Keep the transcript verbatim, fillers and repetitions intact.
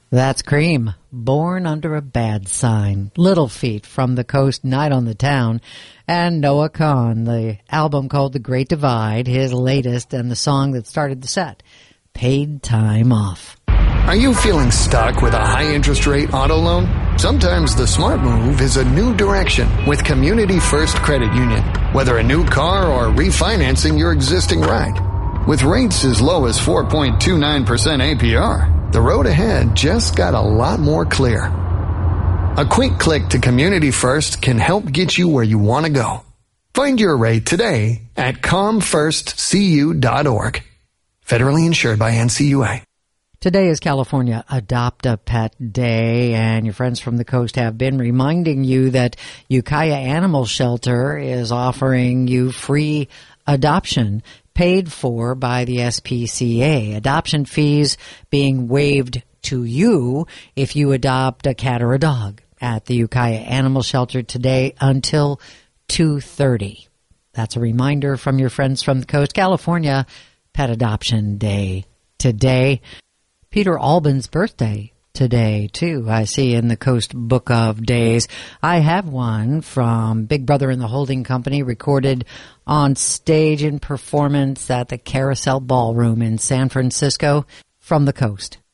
That's Cream, Born Under a Bad Sign. Little Feat from the Coast, Night on the Town. And Noah Kahan, the album called The Great Divide, his latest, and the song that started the set, Paid Time Off. Are you feeling stuck with a high interest rate auto loan? Sometimes the smart move is a new direction with Community First Credit Union. Whether a new car or refinancing your existing ride. With rates as low as four point two nine percent A P R, the road ahead just got a lot more clear. A quick click to Community First can help get you where you want to go. Find your rate today at com first c u dot org. Federally insured by N C U A. Today is California Adopt a Pet Day, and your friends from the coast have been reminding you that Ukiah Animal Shelter is offering you free adoption paid for by the S P C A. Adoption fees being waived to you if you adopt a cat or a dog at the Ukiah Animal Shelter today until two thirty. That's a reminder from your friends from the coast. California Pet Adoption Day today. Peter Albin's birthday today, too, I see in the Coast Book of Days. I have one from Big Brother and the Holding Company, recorded on stage in performance at the Carousel Ballroom in San Francisco from the coast.